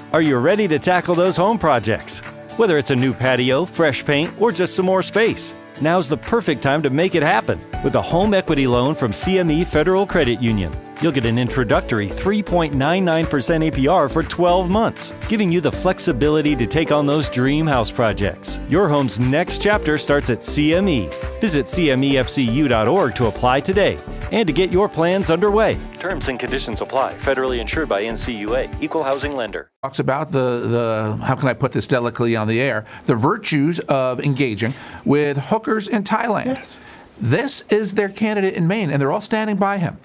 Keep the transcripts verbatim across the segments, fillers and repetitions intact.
Are you ready to tackle those home projects? Whether it's a new patio, fresh paint, or just some more space, now's the perfect time to make it happen with a home equity loan from C M E Federal Credit Union. You'll get an introductory three point nine nine percent A P R for twelve months, giving you the flexibility to take on those dream house projects. Your home's next chapter starts at C M E. Visit C M E F C U dot org to apply today and to get your plans underway. Terms and conditions apply. Federally insured by N C U A. Equal housing lender. Talks about the, the, how can I put this delicately on the air, the virtues of engaging with hookers in Thailand. Yes. This is their candidate in Maine, and they're all standing by him.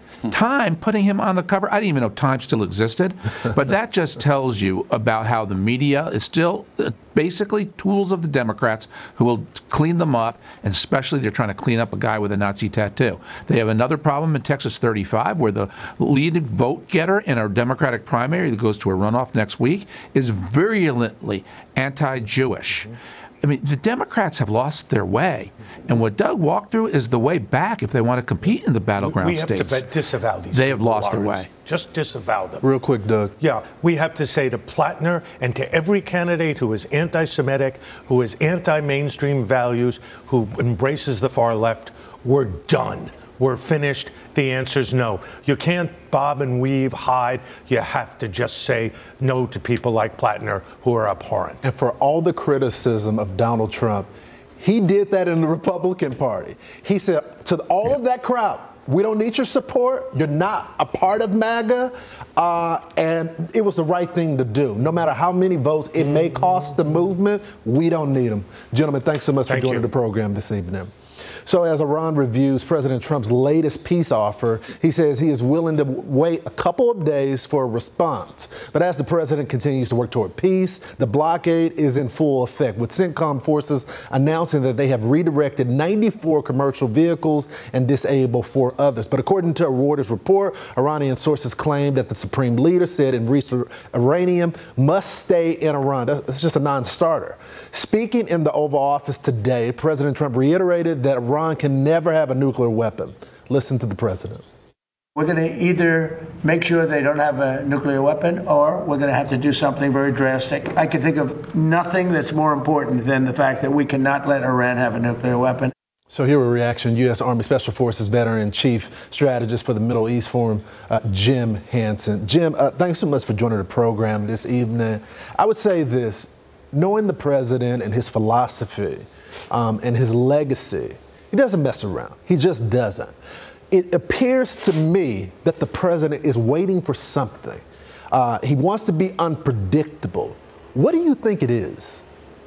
Time putting him on the cover. I didn't even know Time still existed, but that just tells you about how the media is still uh, basically tools of the Democrats who will clean them up, and especially they're trying to clean up a guy with a Nazi tattoo. They have another problem in Texas thirty-five where the leading vote getter in our Democratic primary that goes to a runoff next week is virulently anti-Jewish. Mm-hmm. I mean, the Democrats have lost their way, and what Doug walked through is the way back if they want to compete in the battleground we have states. To disavow these. They have lost their Lawrence. way. Just disavow them. Real quick, Doug. Yeah, we have to say to Plattner and to every candidate who is anti-Semitic, who is anti-mainstream values, who embraces the far left, we're done. We're finished. The answer's no. You can't bob and weave, hide. You have to just say no to people like Plattner who are abhorrent. And for all the criticism of Donald Trump, he did that in the Republican Party. He said to all of that crowd, we don't need your support. You're not a part of MAGA. Uh, and it was the right thing to do. No matter how many votes it may cost the movement, we don't need them. Gentlemen, thanks so much Thank for joining you. the program this evening. So as Iran reviews President Trump's latest peace offer, he says he is willing to wait a couple of days for a response. But as the president continues to work toward peace, the blockade is in full effect, with CENTCOM forces announcing that they have redirected ninety-four commercial vehicles and disabled four others. But according to a Reuters report, Iranian sources claim that the supreme leader said enriched uranium must stay in Iran. That's just a non-starter. Speaking in the Oval Office today, President Trump reiterated that Iran can never have a nuclear weapon. Listen to the president. We're going to either make sure they don't have a nuclear weapon, or we're going to have to do something very drastic. I can think of nothing that's more important than the fact that we cannot let Iran have a nuclear weapon. So here a reaction, U S. Army Special Forces veteran and chief strategist for the Middle East Forum, uh, Jim Hansen. Jim, uh, thanks so much for joining the program this evening. I would say this, knowing the president and his philosophy um, and his legacy, he doesn't mess around. He just doesn't. It appears to me that the president is waiting for something. Uh, he wants to be unpredictable. What do you think it is?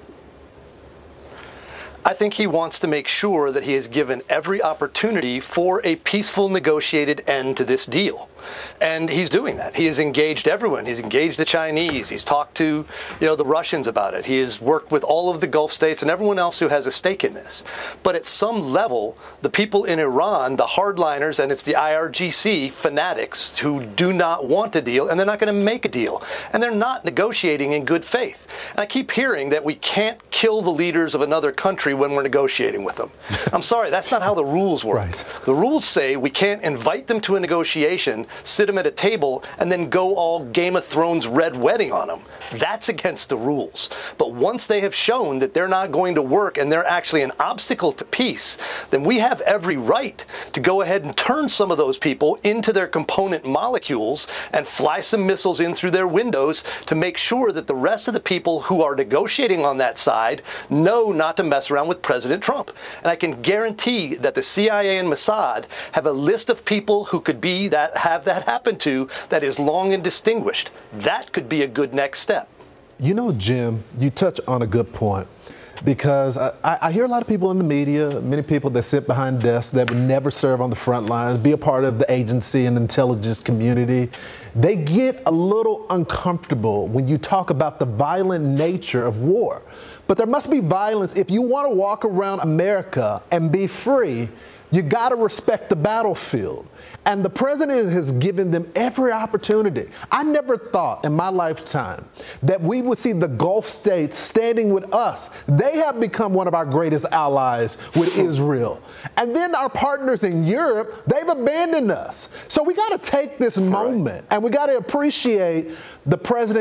I think he wants to make sure that he has given every opportunity for a peaceful negotiated end to this deal. And he's doing that. He has engaged everyone. He's engaged the Chinese. He's talked to, you know, the Russians about it. He has worked with all of the Gulf states and everyone else who has a stake in this. But at some level, the people in Iran, the hardliners, and it's the I R G C fanatics who do not want a deal, and they're not going to make a deal. And they're not negotiating in good faith. And I keep hearing that we can't kill the leaders of another country when we're negotiating with them. I'm sorry, that's not how the rules work. Right. The rules say we can't invite them to a negotiation, sit them at a table, and then go all Game of Thrones red wedding on them. That's against the rules. But once they have shown that they're not going to work and they're actually an obstacle to peace, then we have every right to go ahead and turn some of those people into their component molecules and fly some missiles in through their windows to make sure that the rest of the people who are negotiating on that side know not to mess around with President Trump. And I can guarantee that the C I A and Mossad have a list of people who could be that have that happen to that is long and distinguished. That could be a good next step. You know, Jim, you touch on a good point, because I, I hear a lot of people in the media, many people that sit behind desks that would never serve on the front lines, be a part of the agency and intelligence community. They get a little uncomfortable when you talk about the violent nature of war. But there must be violence. If you want to walk around America and be free, you got to respect the battlefield. And the president has given them every opportunity. I never thought in my lifetime that we would see the Gulf states standing with us. They have become one of our greatest allies with Israel. And then our partners in Europe, they've abandoned us. So we got to take this moment and we got to appreciate the president.